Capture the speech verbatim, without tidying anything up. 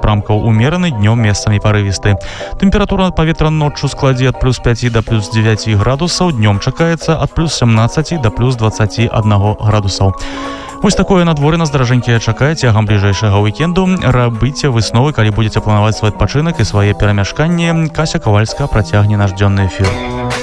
напрамкаў умераны, днём месцамі парывісты. Тэмпература паветра ноччу складзе ад плюс пяці да плюс дзевяці градусаў, днём чакаецца ад плюс сямнаццаці да плюс дваццаці аднаго градусаў. Вось такое надвор'е нас, даражэнькія, чакае цягам бліжэйшага уікенду. Рабіце высновы, калі будзеце планаваць свой адпачынак і свае перамяшканні. Кася Кавальская працягне наш дзённы эфір.